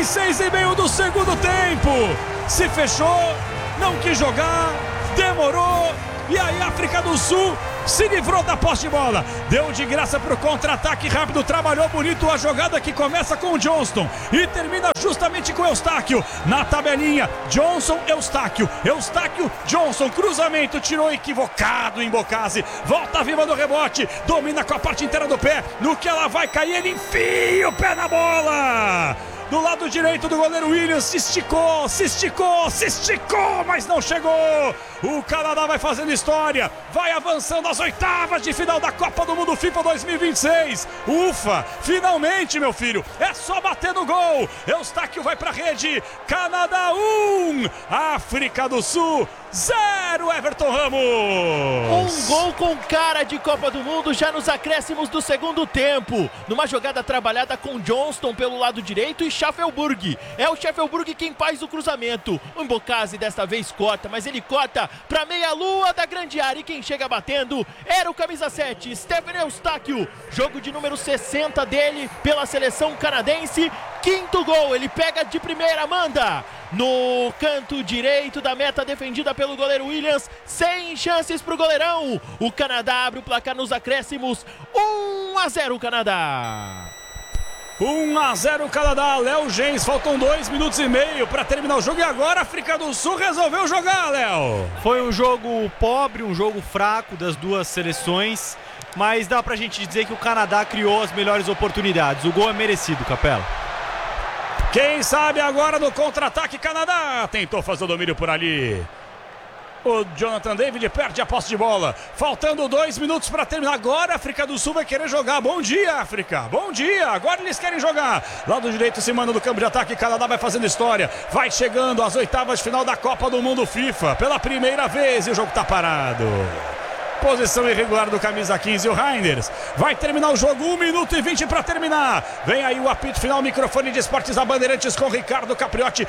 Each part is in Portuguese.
46,5 do segundo tempo. Se fechou, não quis jogar, demorou. E aí a África do Sul se livrou da posse de bola. Deu de graça para o contra-ataque rápido. Trabalhou bonito a jogada que começa com o Johnston e termina justamente com o Eustáquio. Na tabelinha, Johnson, Eustáquio. Eustáquio, Johnson. Cruzamento, tirou equivocado em Bocase. Volta viva do rebote. Domina com a parte inteira do pé. No que ela vai cair, ele enfia o pé na bola. Do lado direito do goleiro Williams, se esticou, mas não chegou. O Canadá vai fazendo história, vai avançando às oitavas de final da Copa do Mundo FIFA 2026. Ufa, finalmente, meu filho, é só bater no gol. Eustáquio vai pra rede. Canadá 1, África do Sul 0, Everton Ramos. Um gol com cara de Copa do Mundo já nos acréscimos do segundo tempo. Numa jogada trabalhada com Johnston pelo lado direito e Schaffelburg. É o Schaffelburg quem faz o cruzamento. O Mbokase desta vez corta, mas ele corta para meia-lua da grande área. E quem chega batendo era o camisa 7, Stephen Eustáquio. Jogo de número 60 dele pela seleção canadense. Quinto gol, ele pega de primeira, manda no canto direito da meta, defendida pelo goleiro Williams. Sem chances pro goleirão. O Canadá abre o placar nos acréscimos. 1-0 Canadá. 1-0 Canadá. Léo Gens, faltam 2 minutos e meio para terminar o jogo. E agora a África do Sul resolveu jogar, Léo. Foi um jogo pobre, um jogo fraco das duas seleções, mas dá pra gente dizer que o Canadá criou as melhores oportunidades. O gol é merecido, Capela. Quem sabe agora no contra-ataque, Canadá tentou fazer o domínio por ali. O Jonathan David perde a posse de bola. Faltando 2 minutos para terminar. Agora a África do Sul vai querer jogar. Bom dia, África. Bom dia. Agora eles querem jogar. Lado direito, se manda do campo de ataque. Canadá vai fazendo história. Vai chegando às oitavas de final da Copa do Mundo FIFA. Pela primeira vez e o jogo tá parado. Posição irregular do camisa 15, o Reinders. Vai terminar o jogo, 1 minuto e 20 para terminar. Vem aí o apito final, microfone de Esportes da Bandeirantes com Ricardo Capriotti.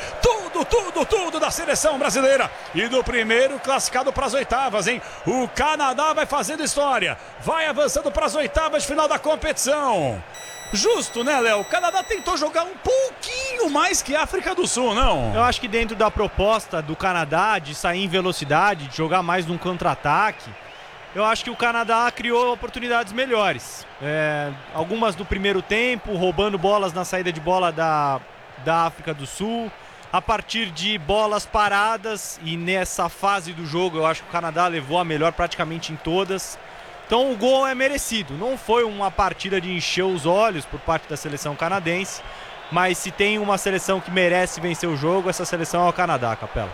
Tudo da seleção brasileira. E do primeiro classificado para as oitavas, hein? O Canadá vai fazendo história. Vai avançando para as oitavas de final da competição. Justo, né, Léo? O Canadá tentou jogar um pouquinho mais que a África do Sul, não? Eu acho que dentro da proposta do Canadá de sair em velocidade, de jogar mais num contra-ataque, eu acho que o Canadá criou oportunidades melhores. Algumas do primeiro tempo, roubando bolas na saída de bola da África do Sul. A partir de bolas paradas, e nessa fase do jogo eu acho que o Canadá levou a melhor praticamente em todas. Então o gol é merecido. Não foi uma partida de encher os olhos por parte da seleção canadense, mas se tem uma seleção que merece vencer o jogo, essa seleção é o Canadá, Capela.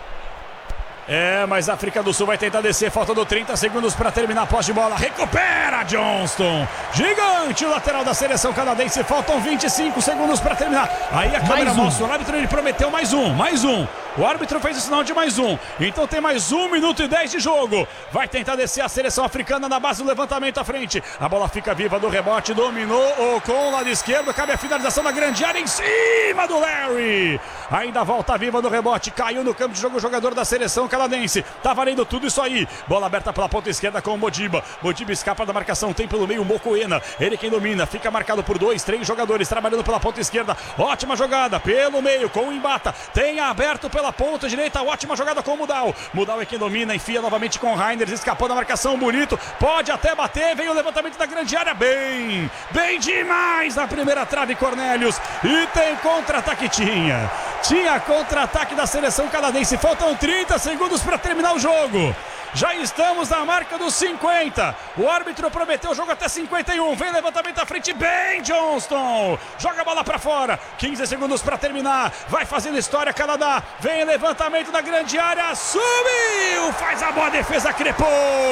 Mas a África do Sul vai tentar descer, faltando 30 segundos para terminar a posse de bola. Recupera Johnston, gigante o lateral da seleção canadense. Faltam 25 segundos para terminar. Aí a câmera mostra, o árbitro ele prometeu mais um. O árbitro fez o sinal de mais um. Então tem mais 1 minuto e 10 de jogo. Vai tentar descer a seleção africana na base do levantamento à frente. A bola fica viva do rebote, dominou com o lado esquerdo. Cabe a finalização da grande área em cima do Larry. Ainda volta viva do rebote. Caiu no campo de jogo o jogador da seleção canadense. Tá valendo tudo isso aí. Bola aberta pela ponta esquerda com o Modiba. Modiba escapa da marcação. Tem pelo meio o Mokoena. Ele quem domina. Fica marcado por 2, 3 jogadores trabalhando pela ponta esquerda. Ótima jogada pelo meio com o Embata. Tem aberto pela ponta direita. Ótima jogada com o Mudal. Mudal é quem domina. Enfia novamente com o Reinders. Escapou da marcação. Bonito. Pode até bater. Vem o levantamento da grande área. Bem demais na primeira trave, Cornelius. E tem contra-ataque. Tinha contra-ataque da seleção canadense. Faltam 30 segundos para terminar o jogo. Já estamos na marca dos 50. O árbitro prometeu o jogo até 51. Vem levantamento à frente. Bem Johnston. Joga a bola para fora. 15 segundos para terminar. Vai fazendo história Canadá. Vem levantamento da grande área. Subiu. Faz a boa defesa. Crepou.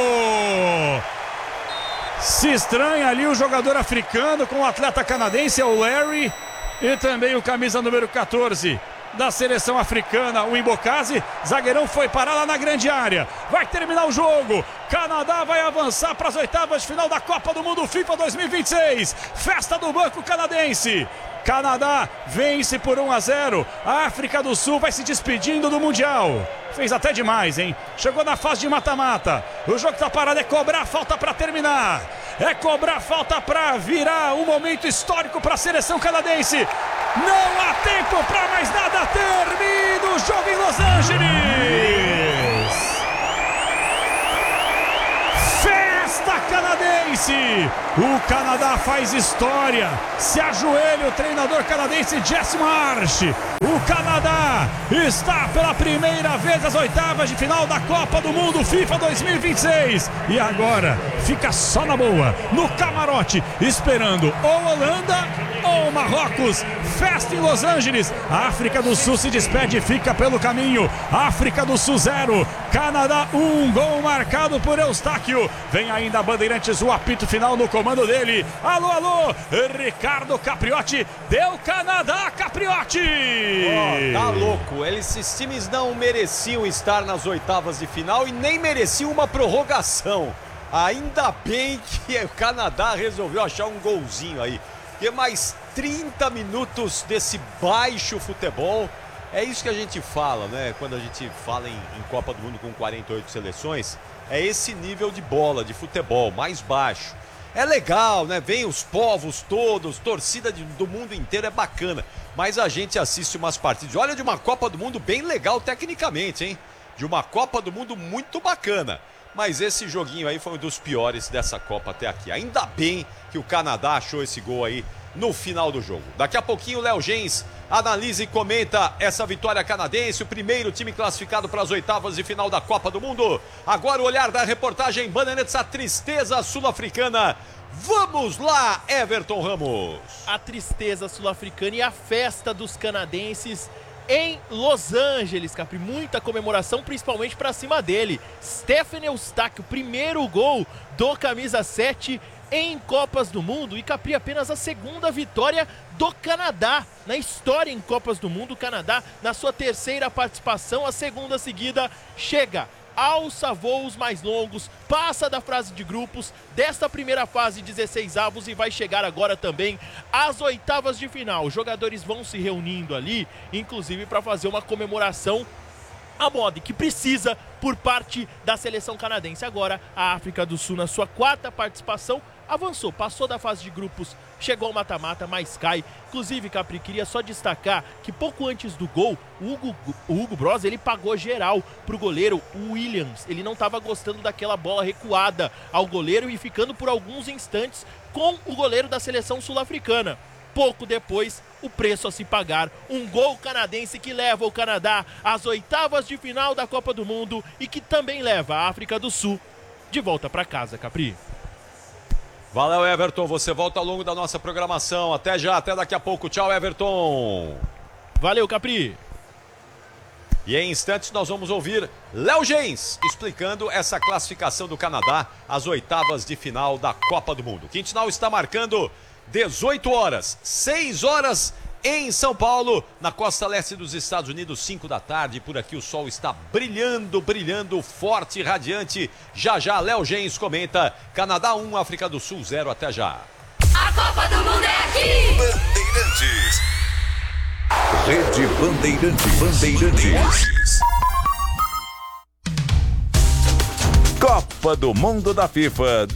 Se estranha ali o jogador africano com o atleta canadense, é o Larry. E também o camisa número 14 da seleção africana, o Mbokase. Zagueirão foi parar lá na grande área. Vai terminar o jogo. Canadá vai avançar para as oitavas de final da Copa do Mundo FIFA 2026. Festa do banco canadense. Canadá vence por 1-0. A África do Sul vai se despedindo do Mundial. Fez até demais, hein? Chegou na fase de mata-mata. O jogo tá parado, é cobrar a falta para terminar. É cobrar a falta para virar um momento histórico para a seleção canadense. Não há tempo para mais nada. Termina o jogo em Los Angeles. Festa canadense. O Canadá faz história. Se ajoelha o treinador canadense Jesse Marsh. O Canadá está pela primeira vez nas oitavas de final da Copa do Mundo FIFA 2026. E agora fica só na boa, no camarote, esperando ou Holanda ou Marrocos. Festa em Los Angeles. A África do Sul se despede e fica pelo caminho. África do Sul 0, Canadá 1. Gol marcado por Eustáquio. Vem ainda a Bandeirantes, o apito final no comando dele. Alô, alô, Ricardo Capriotti. Deu Canadá, Capriotti. Tá louco, esses times não mereciam estar nas oitavas de final e nem mereciam uma prorrogação. Ainda bem que o Canadá resolveu achar um golzinho aí. E mais 30 minutos desse baixo futebol. É isso que a gente fala, né? Quando a gente fala em Copa do Mundo com 48 seleções, é esse nível de bola, de futebol, mais baixo. É legal, né? Vem os povos todos, torcida do mundo inteiro, é bacana. Mas a gente assiste umas partidas. Olha, de uma Copa do Mundo bem legal tecnicamente, hein? De uma Copa do Mundo muito bacana. Mas esse joguinho aí foi um dos piores dessa Copa até aqui. Ainda bem que o Canadá achou esse gol aí no final do jogo. Daqui a pouquinho o Léo Gens analisa e comenta essa vitória canadense, o primeiro time classificado para as oitavas de final da Copa do Mundo. Agora o olhar da reportagem Bandeirantes, a tristeza sul-africana. Vamos lá, Everton Ramos. A tristeza sul-africana e a festa dos canadenses em Los Angeles, Capri. Muita comemoração, principalmente para cima dele. Stephen Eustáquio, primeiro gol do camisa 7 em Copas do Mundo. E, Capri, apenas a segunda vitória do Canadá na história em Copas do Mundo. O Canadá, na sua terceira participação, a segunda seguida, chega, alça voos mais longos, passa da fase de grupos desta primeira fase, 16avos, e vai chegar agora também às oitavas de final. Os jogadores vão se reunindo ali, inclusive para fazer uma comemoração a moda que precisa por parte da seleção canadense. Agora a África do Sul, na sua quarta participação, avançou, passou da fase de grupos, chegou ao mata-mata, mas cai. Inclusive, Capri, queria só destacar que pouco antes do gol, o Hugo Broz, ele pagou geral pro goleiro Williams. Ele não estava gostando daquela bola recuada ao goleiro e ficando por alguns instantes com o goleiro da seleção sul-africana. Pouco depois, o preço a se pagar. Um gol canadense que leva o Canadá às oitavas de final da Copa do Mundo e que também leva a África do Sul de volta para casa, Capri. Valeu, Everton. Você volta ao longo da nossa programação. Até já, até daqui a pouco. Tchau, Everton. Valeu, Capri. E em instantes nós vamos ouvir Léo Gens explicando essa classificação do Canadá às oitavas de final da Copa do Mundo. Quintal está marcando 18 horas, 6 horas em São Paulo, na costa leste dos Estados Unidos, 5 da tarde. Por aqui o sol está brilhando, brilhando, forte, radiante. Já já, Léo Gens comenta. Canadá 1, África do Sul 0. Até já. A Copa do Mundo é aqui! Bandeirantes. Rede Bandeirantes. Copa do Mundo da FIFA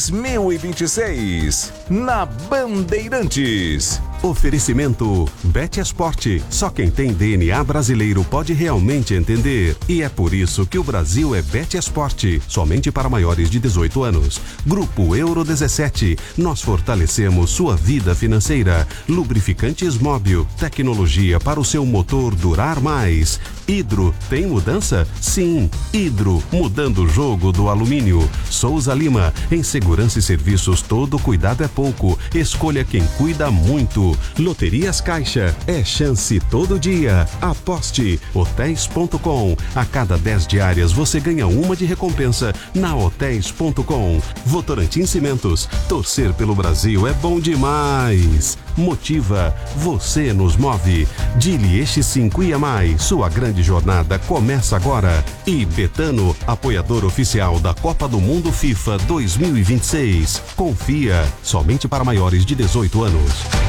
2026 na Bandeirantes. Oferecimento Bet Esporte. Só quem tem DNA brasileiro pode realmente entender. E é por isso que o Brasil é Bet Esporte. Somente para maiores de 18 anos. Grupo Euro 17. Nós fortalecemos sua vida financeira. Lubrificantes Móbil. Tecnologia para o seu motor durar mais. Hidro. Tem mudança? Sim. Hidro. Mudando o jogo do alumínio. Souza Lima. Em segurança e serviços, todo cuidado é pouco. Escolha quem cuida muito. Loterias Caixa, é chance todo dia. Aposte. Hotéis.com. A cada 10 diárias você ganha uma de recompensa na Hotéis.com. Votorantim Cimentos. Torcer pelo Brasil é bom demais. Motiva. Você nos move. Dilieste 5 e a mais. Sua grande jornada começa agora. E Betano, apoiador oficial da Copa do Mundo FIFA 2026. Confia. Somente para maiores de 18 anos.